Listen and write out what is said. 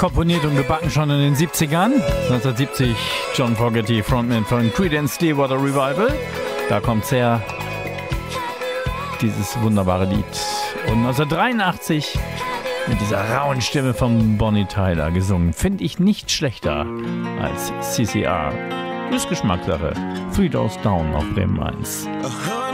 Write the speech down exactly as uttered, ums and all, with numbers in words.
Komponiert und gebacken schon in den siebzigern. neunzehnhundertsiebzig John Fogerty, Frontman von Creedence Clearwater Revival. Da kommt's her, dieses wunderbare Lied. Und neunzehnhundertdreiundachtzig mit dieser rauen Stimme von Bonnie Tyler gesungen. Finde ich nicht schlechter als C C R. Ist Geschmackssache. Three Doors Down auf Bremen eins.